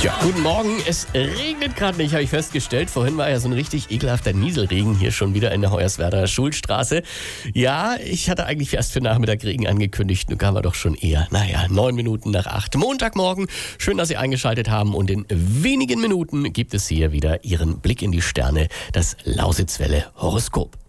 Ja, guten Morgen. Es regnet gerade nicht, habe ich festgestellt. Vorhin war ja so ein richtig ekelhafter Nieselregen hier schon wieder in der Hoyerswerder Schulstraße. Ja, ich hatte eigentlich erst für Nachmittag Regen angekündigt. Nun kam er doch schon eher. 9 Minuten nach 8. Montagmorgen. Schön, dass Sie eingeschaltet haben. Und in wenigen Minuten gibt es hier wieder Ihren Blick in die Sterne, das Lausitzwelle Horoskop.